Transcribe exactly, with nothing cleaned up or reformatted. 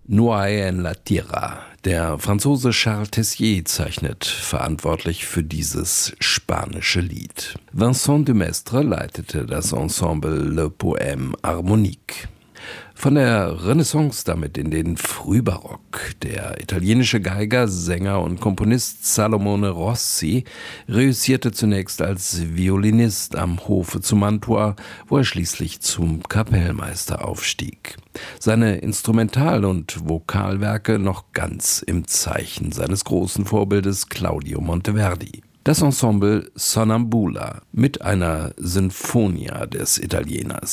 Noir en la Tierra. Der Franzose Charles Tessier zeichnet verantwortlich für dieses spanische Lied. Vincent de Maistre leitete das Ensemble Le Poème Harmonique. Von der Renaissance damit in den Frühbarock. Der italienische Geiger, Sänger und Komponist Salomone Rossi reüssierte zunächst als Violinist am Hofe zu Mantua, wo er schließlich zum Kapellmeister aufstieg. Seine Instrumental- und Vokalwerke noch ganz im Zeichen seines großen Vorbildes Claudio Monteverdi. Das Ensemble Sonnambula mit einer Sinfonia des Italieners